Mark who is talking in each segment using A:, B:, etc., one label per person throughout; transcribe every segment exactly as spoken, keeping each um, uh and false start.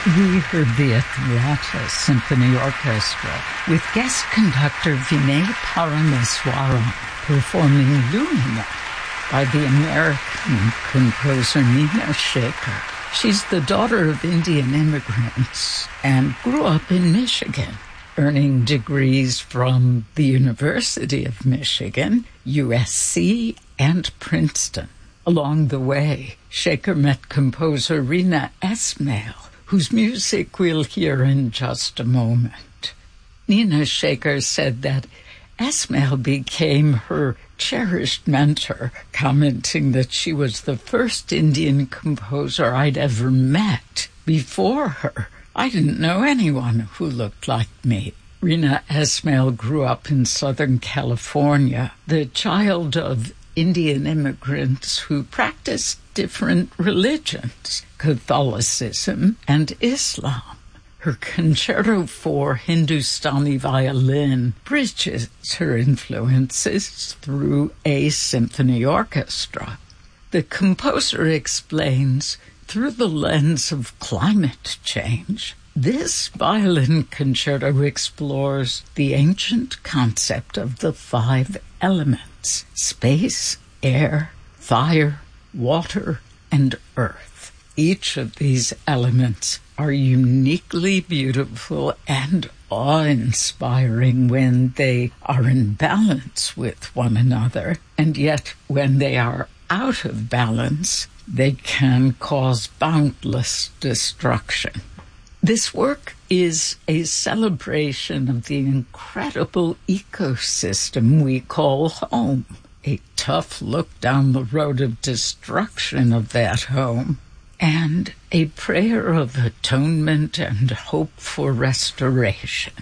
A: We heard the Atlanta Symphony Orchestra with guest conductor Vinay Parameswaran performing Lumina by the American composer Nina Shaker. She's the daughter of Indian immigrants and grew up in Michigan, earning degrees from the University of Michigan, U S C, and Princeton. Along the way, Shaker met composer Rina Esmail, whose music we'll hear in just a moment. Nina Shaker said that Esmail became her cherished mentor, commenting that she was the first Indian composer I'd ever met. Before her, I didn't know anyone who looked like me. Rina Esmail grew up in Southern California, the child of Indian immigrants who practiced different religions, Catholicism and Islam. Her concerto for Hindustani violin bridges her influences through a symphony orchestra. The composer explains, through the lens of climate change, this violin concerto explores the ancient concept of the five elements: space, air, fire, water, and earth. Each of these elements are uniquely beautiful and awe-inspiring when they are in balance with one another, and yet when they are out of balance, they can cause boundless destruction. This work is a celebration of the incredible ecosystem we call home, a tough look down the road of destruction of that home, and a prayer of atonement and hope for restoration.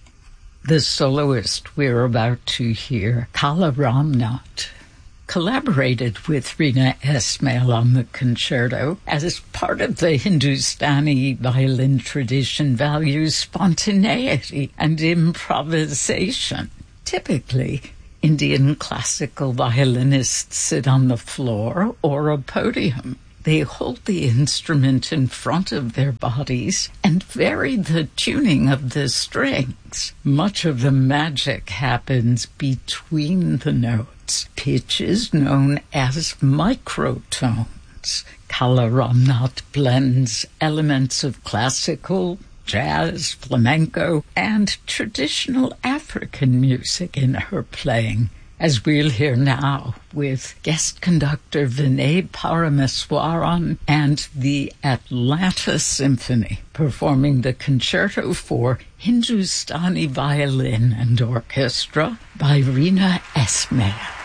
A: The soloist we're about to hear, Kala Ramnath, collaborated with Rina Esmail on the concerto as part of the Hindustani violin tradition values spontaneity and improvisation. Typically, Indian classical violinists sit on the floor or a podium. They hold the instrument in front of their bodies and vary the tuning of the strings. Much of the magic happens between the notes, pitches known as microtones. Kala Ramnath blends elements of classical, jazz, flamenco, and traditional African music in her playing, as we'll hear now with guest conductor Vinay Parameswaran and the Atlanta Symphony performing the concerto for Hindustani violin and orchestra by Rina Esmail.